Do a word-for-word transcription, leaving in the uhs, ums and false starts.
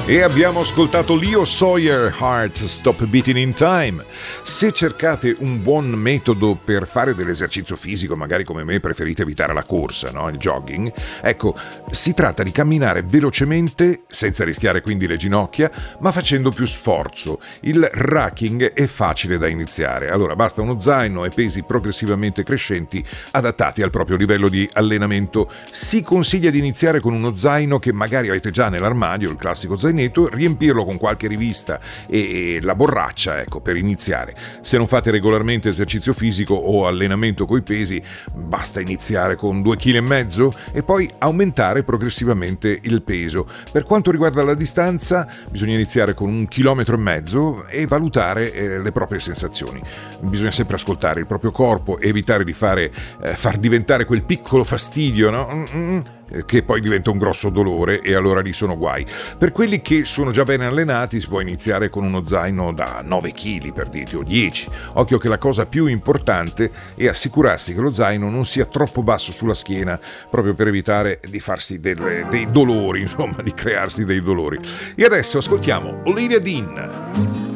E abbiamo ascoltato Leo Sawyer, Heart Stop Beating in Time. Se cercate un buon metodo per fare dell'esercizio fisico, magari come me preferite evitare la corsa, no? Il jogging, ecco, si tratta di camminare velocemente, senza rischiare quindi le ginocchia, ma facendo più sforzo. Il racking è facile da iniziare, allora basta uno zaino e pesi progressivamente crescenti adattati al proprio livello di allenamento. Si consiglia di iniziare con uno zaino che magari avete già nell'armadio, il classico zainetto, riempirlo con qualche rivista e la borraccia, ecco, per iniziare. Se non fate regolarmente esercizio fisico o allenamento coi pesi, basta iniziare con due chili e mezzo e poi aumentare progressivamente il peso. Per quanto riguarda la distanza, bisogna iniziare con un chilometro e mezzo e valutare eh, le proprie sensazioni. Bisogna sempre ascoltare il proprio corpo e evitare di fare eh, far diventare quel piccolo fastidio, no? Mm-mm. che poi diventa un grosso dolore e allora lì sono guai. Per quelli che sono già bene allenati si può iniziare con uno zaino da nove chili per dirti, o dieci. Occhio che la cosa più importante è assicurarsi che lo zaino non sia troppo basso sulla schiena, proprio per evitare di farsi delle, dei dolori, insomma di crearsi dei dolori. E adesso ascoltiamo Olivia Dean.